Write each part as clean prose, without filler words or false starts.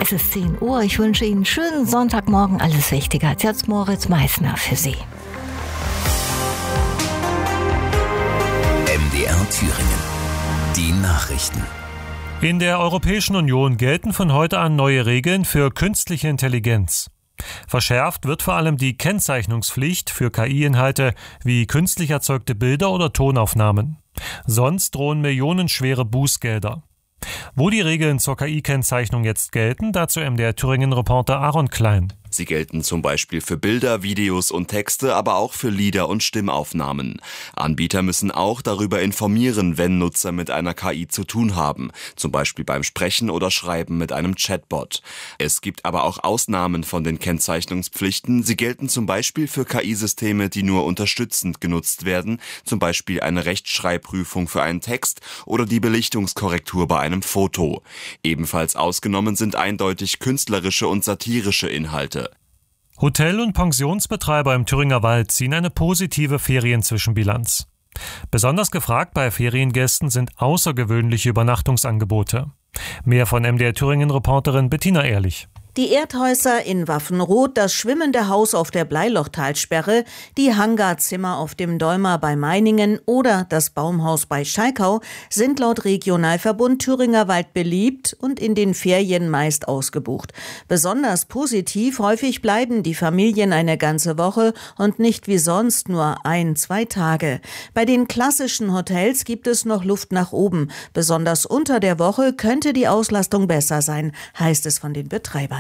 Es ist 10 Uhr. Ich wünsche Ihnen einen schönen Sonntagmorgen. Alles Wichtige hat jetzt Moritz Meissner für Sie. MDR Thüringen. Die Nachrichten. In der Europäischen Union gelten von heute an neue Regeln für künstliche Intelligenz. Verschärft wird vor allem die Kennzeichnungspflicht für KI-Inhalte wie künstlich erzeugte Bilder oder Tonaufnahmen. Sonst drohen millionenschwere Bußgelder. Wo die Regeln zur KI-Kennzeichnung jetzt gelten, dazu MDR Thüringen-Reporter Aaron Klein. Sie gelten zum Beispiel für Bilder, Videos und Texte, aber auch für Lieder und Stimmaufnahmen. Anbieter müssen auch darüber informieren, wenn Nutzer mit einer KI zu tun haben, zum Beispiel beim Sprechen oder Schreiben mit einem Chatbot. Es gibt aber auch Ausnahmen von den Kennzeichnungspflichten. Sie gelten zum Beispiel für KI-Systeme, die nur unterstützend genutzt werden, zum Beispiel eine Rechtschreibprüfung für einen Text oder die Belichtungskorrektur bei einem Foto. Ebenfalls ausgenommen sind eindeutig künstlerische und satirische Inhalte. Hotel- und Pensionsbetreiber im Thüringer Wald ziehen eine positive Ferienzwischenbilanz. Besonders gefragt bei Feriengästen sind außergewöhnliche Übernachtungsangebote. Mehr von MDR Thüringen-Reporterin Bettina Ehrlich. Die Erdhäuser in Waffenroth, das schwimmende Haus auf der Bleilochtalsperre, die Hangarzimmer auf dem Dolmer bei Meiningen oder das Baumhaus bei Schalkau sind laut Regionalverbund Thüringer Wald beliebt und in den Ferien meist ausgebucht. Besonders positiv, häufig bleiben die Familien eine ganze Woche und nicht wie sonst nur 1-2 Tage. Bei den klassischen Hotels gibt es noch Luft nach oben. Besonders unter der Woche könnte die Auslastung besser sein, heißt es von den Betreibern.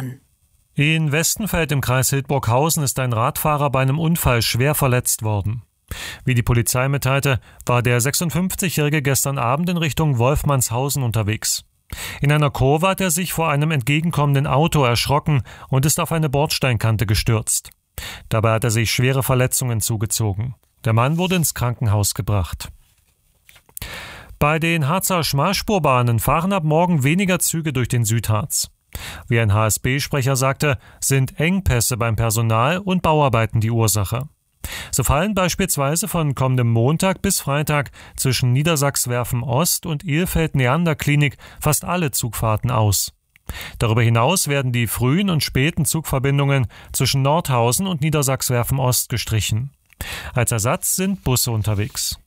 In Westenfeld im Kreis Hildburghausen ist ein Radfahrer bei einem Unfall schwer verletzt worden. Wie die Polizei mitteilte, war der 56-Jährige gestern Abend in Richtung Wolfmannshausen unterwegs. In einer Kurve hat er sich vor einem entgegenkommenden Auto erschrocken und ist auf eine Bordsteinkante gestürzt. Dabei hat er sich schwere Verletzungen zugezogen. Der Mann wurde ins Krankenhaus gebracht. Bei den Harzer Schmalspurbahnen fahren ab morgen weniger Züge durch den Südharz. Wie ein HSB-Sprecher sagte, sind Engpässe beim Personal und Bauarbeiten die Ursache. So fallen beispielsweise von kommendem Montag bis Freitag zwischen Niedersachswerfen Ost und Ilfeld-Neander-Klinik fast alle Zugfahrten aus. Darüber hinaus werden die frühen und späten Zugverbindungen zwischen Nordhausen und Niedersachswerfen Ost gestrichen. Als Ersatz sind Busse unterwegs.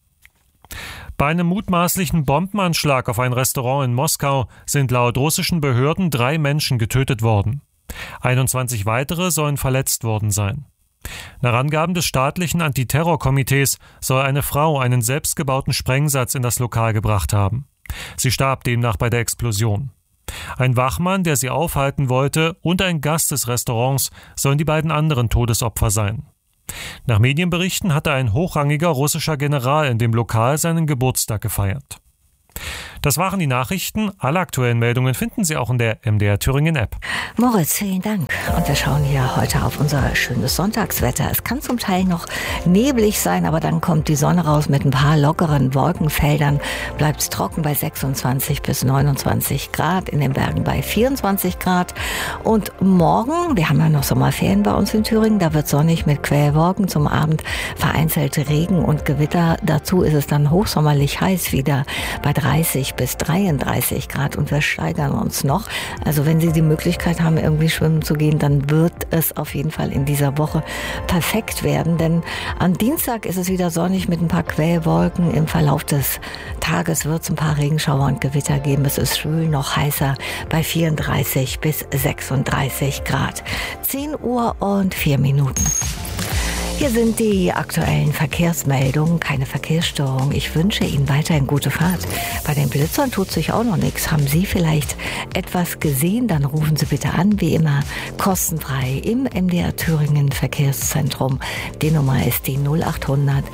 Bei einem mutmaßlichen Bombenanschlag auf ein Restaurant in Moskau sind laut russischen Behörden 3 Menschen getötet worden. 21 weitere sollen verletzt worden sein. Nach Angaben des staatlichen Antiterrorkomitees soll eine Frau einen selbstgebauten Sprengsatz in das Lokal gebracht haben. Sie starb demnach bei der Explosion. Ein Wachmann, der sie aufhalten wollte, und ein Gast des Restaurants sollen die beiden anderen Todesopfer sein. Nach Medienberichten hatte ein hochrangiger russischer General in dem Lokal seinen Geburtstag gefeiert. Das waren die Nachrichten. Alle aktuellen Meldungen finden Sie auch in der MDR Thüringen App. Moritz, vielen Dank. Und wir schauen hier heute auf unser schönes Sonntagswetter. Es kann zum Teil noch neblig sein, aber dann kommt die Sonne raus mit ein paar lockeren Wolkenfeldern. Bleibt es trocken bei 26 bis 29 Grad, in den Bergen bei 24 Grad. Und morgen, wir haben ja noch Sommerferien bei uns in Thüringen, da wird sonnig mit Quellwolken, zum Abend vereinzelte Regen und Gewitter. Dazu ist es dann hochsommerlich heiß wieder bei 30 bis 33 Grad und wir steigern uns noch. Also wenn Sie die Möglichkeit haben, irgendwie schwimmen zu gehen, dann wird es auf jeden Fall in dieser Woche perfekt werden, denn am Dienstag ist es wieder sonnig mit ein paar Quellwolken. Im Verlauf des Tages wird es ein paar Regenschauer und Gewitter geben. Es ist schwül, noch heißer bei 34 bis 36 Grad. 10 Uhr und 4 Minuten. Hier sind die aktuellen Verkehrsmeldungen. Keine Verkehrsstörung. Ich wünsche Ihnen weiterhin gute Fahrt. Bei den Blitzern tut sich auch noch nichts. Haben Sie vielleicht etwas gesehen? Dann rufen Sie bitte an, wie immer, kostenfrei im MDR Thüringen Verkehrszentrum. Die Nummer ist die 0800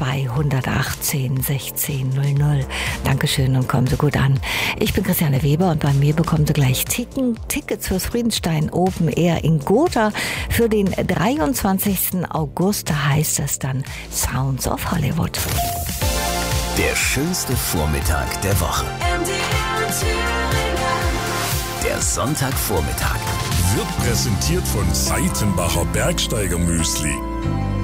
218 1600. Dankeschön und kommen Sie gut an. Ich bin Christiane Weber und bei mir bekommen Sie gleich Tickets fürs Friedenstein Open Air in Gotha für den 23. August. Da heißt es dann Sounds of Hollywood. Der schönste Vormittag der Woche. Der Sonntagvormittag wird präsentiert von Seitenbacher Bergsteiger Müsli.